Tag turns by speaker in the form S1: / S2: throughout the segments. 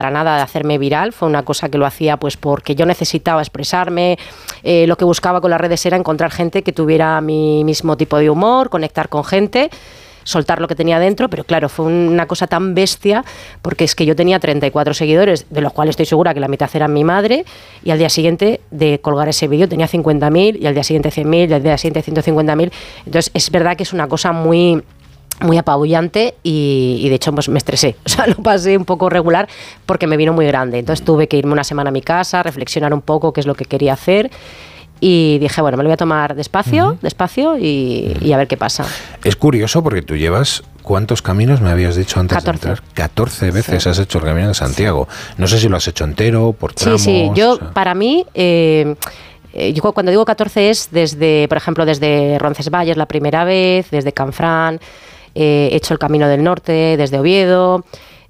S1: para nada de hacerme viral, fue una cosa que lo hacía pues porque yo necesitaba expresarme, lo que buscaba con las redes era encontrar gente que tuviera mi mismo tipo de humor, conectar con gente, soltar lo que tenía dentro, pero claro, fue una cosa tan bestia, porque es que yo tenía 34 seguidores, de los cuales estoy segura que la mitad eran mi madre, y al día siguiente de colgar ese vídeo tenía 50.000, y al día siguiente 100.000, y al día siguiente 150.000, entonces es verdad que es una cosa muy apabullante y de hecho pues me estresé, o sea, lo pasé un poco regular porque me vino muy grande, entonces tuve que irme una semana a mi casa, reflexionar un poco qué es lo que quería hacer. Y dije, bueno, me lo voy a tomar despacio y a ver qué pasa.
S2: Es curioso porque tú llevas, ¿cuántos caminos me habías dicho antes
S1: 14.
S2: de entrar? 14 veces
S1: sí.
S2: Has hecho el Camino de Santiago. No sé si lo has hecho entero, por tramos.
S1: Sí, yo, para mí, yo cuando digo 14 es desde, por ejemplo, desde Roncesvalles la primera vez, desde Canfrán, he hecho el Camino del Norte, desde Oviedo,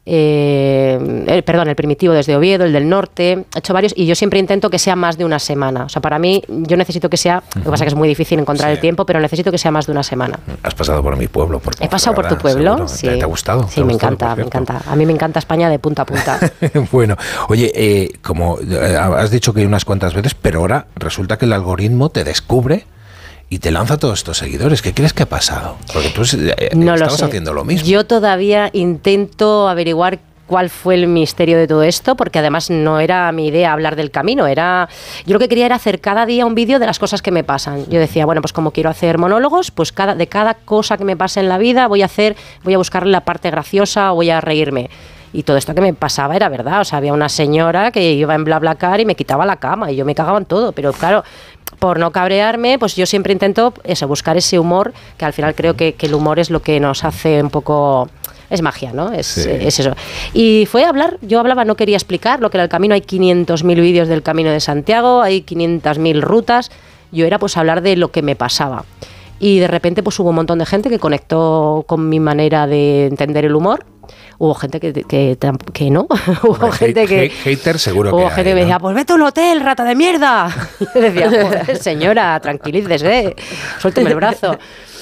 S1: el primitivo desde Oviedo, el del norte, he hecho varios y yo siempre intento que sea más de una semana. O sea, para mí, yo necesito que sea, lo que pasa es que es muy difícil encontrar el tiempo, pero necesito que sea más de una semana.
S2: Has pasado por mi pueblo.
S1: He pasado por tu pueblo, sí.
S2: ¿Te ha gustado?
S1: Sí, me encanta. A mí me encanta España de punta a punta.
S2: Bueno, oye, como has dicho que unas cuantas veces, pero ahora resulta que el algoritmo te descubre y te lanza todos estos seguidores. ¿Qué crees que ha pasado? Porque tú
S1: no
S2: estabas haciendo lo mismo.
S1: Yo todavía intento averiguar cuál fue el misterio de todo esto, porque además no era mi idea hablar del camino, yo lo que quería era hacer cada día un vídeo de las cosas que me pasan. Yo decía, bueno, pues como quiero hacer monólogos, pues de cada cosa que me pasa en la vida voy a buscarle la parte graciosa o voy a reírme. Y todo esto que me pasaba era verdad, o sea, había una señora que iba en BlaBlaCar y me quitaba la cama y yo me cagaba en todo, pero claro, por no cabrearme, pues yo siempre intento buscar ese humor, que al final creo que el humor es lo que nos hace un poco... Es magia, ¿no? Es eso. Y fue yo hablaba, no quería explicar lo que era el camino, hay 500.000 vídeos del Camino de Santiago, hay 500.000 rutas, yo era pues hablar de lo que me pasaba. Y de repente pues hubo un montón de gente que conectó con mi manera de entender el humor. Hubo gente que no. Hubo gente que...
S2: Hater seguro
S1: hubo
S2: que
S1: gente
S2: hay,
S1: que me decía,
S2: ¿no?
S1: pues vete a un hotel, rata de mierda. Y yo decía, joder, señora, tranquilícese, suélteme el brazo.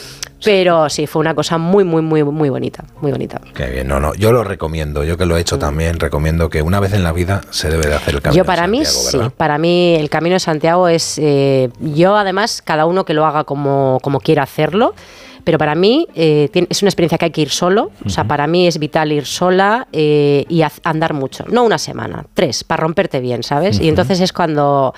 S1: Pero sí, fue una cosa muy, muy, muy, muy bonita, muy bonita.
S2: Qué bien, yo lo recomiendo, yo que lo he hecho también, recomiendo que una vez en la vida se debe de hacer el Camino de Santiago, ¿verdad?
S1: Para mí el Camino de Santiago es, yo además, cada uno que lo haga como quiera hacerlo, pero para mí es una experiencia que hay que ir solo, o sea, para mí es vital ir sola y andar mucho, no una semana, 3, para romperte bien, ¿sabes? Y entonces es cuando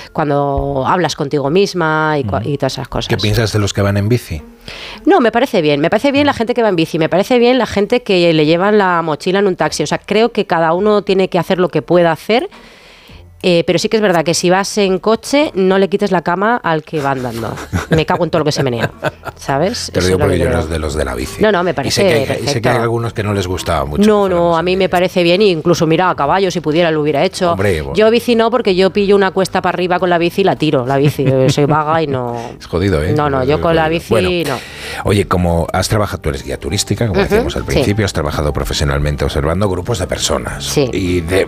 S1: hablas contigo misma y todas esas cosas.
S2: ¿Qué piensas de los que van en bici?
S1: No, me parece bien la gente que va en bici, me parece bien la gente que le llevan la mochila en un taxi, o sea, creo que cada uno tiene que hacer lo que pueda hacer. Pero sí que es verdad que si vas en coche no le quites la cama al que va andando. Me cago en todo lo que se menea, ¿sabes?
S2: Te lo digo porque yo no es de los de la bici.
S1: No, me parece
S2: y sé que hay algunos que no les gustaba mucho.
S1: No, a mí me parece bien, y incluso mira, a caballo si pudiera lo hubiera hecho.
S2: Hombre, bueno.
S1: Yo bici no, porque yo pillo una cuesta para arriba con la bici y la tiro, la bici. Soy vaga y no...
S2: Es jodido, ¿eh?
S1: No, yo con la bici no.
S2: Oye, como has trabajado, tú eres guía turística, como decíamos al principio, has trabajado profesionalmente observando grupos de personas.
S1: Sí.
S2: Y de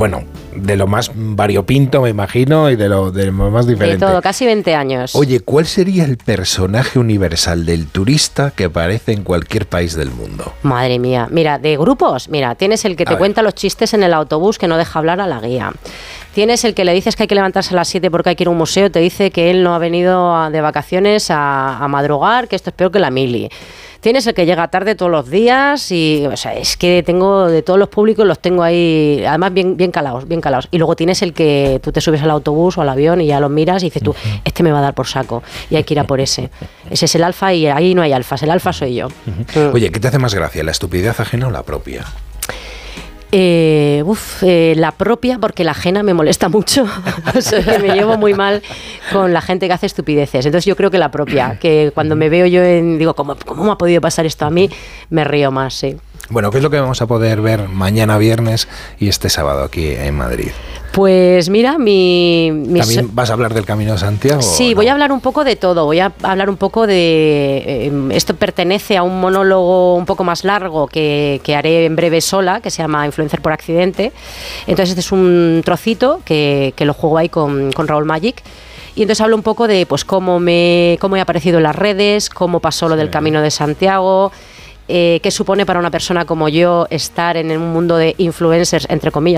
S2: lo más variopinto, me imagino, y de lo más diferente.
S1: De todo, casi 20 años.
S2: Oye, ¿cuál sería el personaje universal del turista que aparece en cualquier país del mundo?
S1: Madre mía. Mira, de grupos, tienes el que te cuenta los chistes en el autobús que no deja hablar a la guía. Tienes el que le dices que hay que levantarse a las 7 porque hay que ir a un museo, te dice que él no ha venido de vacaciones a madrugar, que esto es peor que la mili. Tienes el que llega tarde todos los días y, o sea, es que tengo de todos los públicos, los tengo ahí, además bien calados. Y luego tienes el que tú te subes al autobús o al avión y ya lo miras y dices tú, este me va a dar por saco y hay que ir a por ese. Ese es el alfa y ahí no hay alfas, el alfa soy yo.
S2: Oye, ¿qué te hace más gracia, la estupidez ajena o la propia?
S1: La propia, porque la ajena me molesta mucho. O sea, que me llevo muy mal con la gente que hace estupideces. Entonces yo creo que la propia, que cuando me veo yo digo, ¿cómo me ha podido pasar esto a mí? Me río más, sí.
S2: Bueno, ¿qué es lo que vamos a poder ver mañana viernes y este sábado aquí en Madrid?
S1: Pues mira,
S2: ¿También vas a hablar del Camino de Santiago?
S1: Sí, voy a hablar un poco de todo. Voy a hablar un poco de... esto pertenece a un monólogo un poco más largo que haré en breve sola, que se llama Influencer por accidente. Entonces este es un trocito que lo juego ahí con Raúl Magic. Y entonces hablo un poco de pues cómo he aparecido en las redes, cómo pasó lo del Camino de Santiago, qué supone para una persona como yo estar en un mundo de influencers, entre comillas,